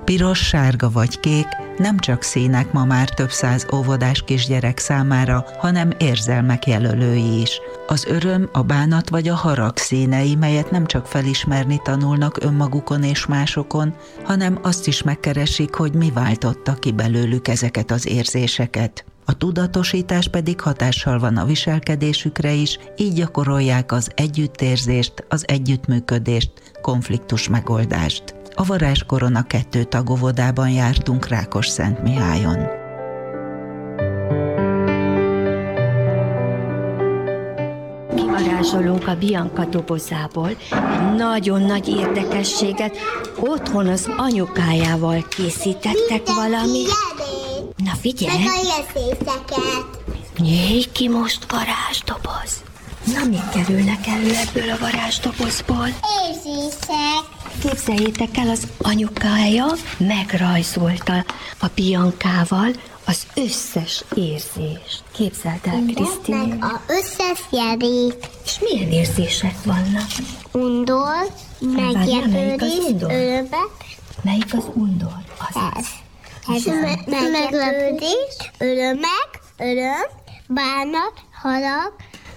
Piros, sárga vagy kék nem csak színek ma már több száz óvodás kisgyerek számára, hanem érzelmek jelölői is. Az öröm, a bánat vagy a harag színei, melyet nem csak felismerni tanulnak önmagukon és másokon, hanem azt is megkeresik, hogy mi váltotta ki belőlük ezeket az érzéseket. A tudatosítás pedig hatással van a viselkedésükre is, így gyakorolják az együttérzést, az együttműködést, konfliktus megoldást. A Varázskorona 2 tagóvodában jártunk Rákosszentmihályon. Kivarázsolunk a Bianca dobozából egy nagyon nagy érdekességet. Otthon az anyukájával készítettek valamit. Na figyelj! Meg a érzéseket. Nyílj ki most, varázsdoboz! Na, mi kerülnek elő ebből a varázsdobozból? Érzések. Képzeljétek el, az anyukája megrajzolta a Biancával az összes érzést. Képzeld el, Krisztin. Meg az összes jelét. És milyen érzések vannak? Undor, meglepődés, örömet. Melyik az undor? Az. Meglepődés, öröm, bánat, harag,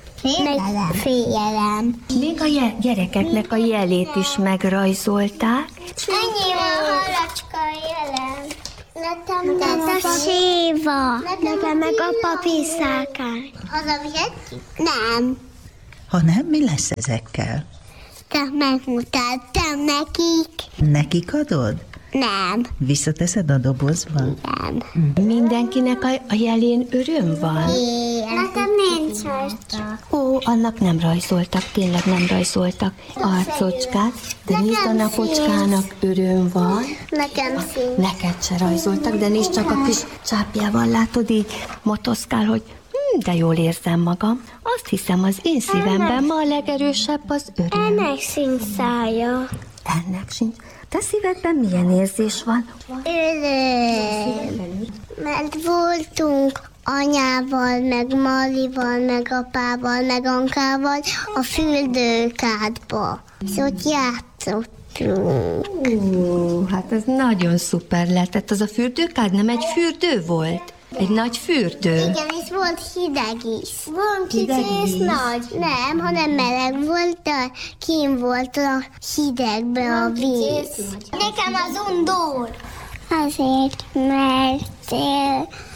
félelem. Még a gyerekeknek a jelét is megrajzolták. Ennyi a halacska jelen. Nekem a séva. Nekem meg a papírszálkány. Hazavihetjük? Nem. Ha nem, mi lesz ezekkel? Te megmutattam nekik. Nekik adod? Nem. Visszateszed a dobozba? Nem. Mindenkinek a jelén öröm van? Nekem nincs rajta. Ó, annak nem rajzoltak, tényleg nem rajzoltak arcocskát, de nézd, a napocskának öröm van. Nekem szín. Neked se rajzoltak, de nézd csak a kis csápjával, látod, így motoszkál, hogy de jól érzem magam. Azt hiszem, az én szívemben ma a legerősebb az öröm. Ennek sincs szája. Ennek sincs. Te szívedben milyen érzés van? Öröm. Mert voltunk anyával, meg Marival, meg apával, meg Ankával a fürdőkádba. És ott játszottunk. Hát ez nagyon szuper lehetett. Az a fürdőkád nem egy fürdő volt? Egy nagy fürdő? Igen, és volt hideg is. Van Hideg kicsi és is? nagy. Nem, hanem meleg volt, de kín volt a hidegbe a víz. Nekem az undor. Azért, mert